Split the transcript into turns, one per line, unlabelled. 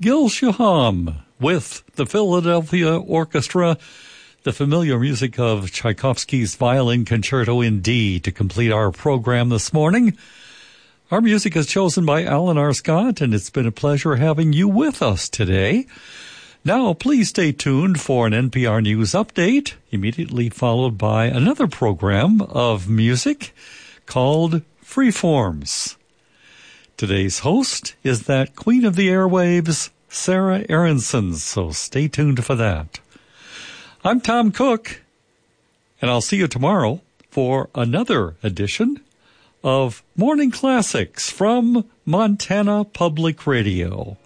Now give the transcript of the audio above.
Gil Shaham with the Philadelphia Orchestra, the familiar music of Tchaikovsky's Violin Concerto in D to complete our program this morning. Our music is chosen by Alan R. Scott, and it's been a pleasure having you with us today. Now, please stay tuned for an NPR News update, immediately followed by another program of music called Freeforms. Today's host is that queen of the airwaves, Sarah Aronson, so stay tuned for that. I'm Tom Cook, and I'll see you tomorrow for another edition of Morning Classics from Montana Public Radio.